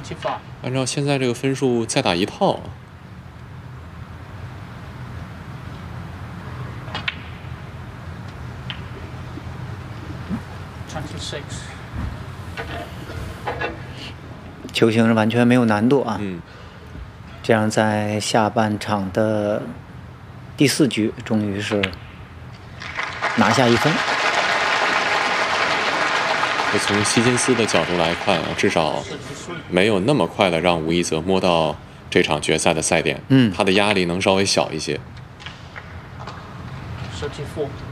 按照现在这个分数，再打一套。 球形是完全没有难度啊。这样在下半场的第4局，终于是拿下1分。 从希金斯的角度来看啊，至少没有那么快的让吴一泽摸到这场决赛的赛点。他的压力能稍微小一些。 34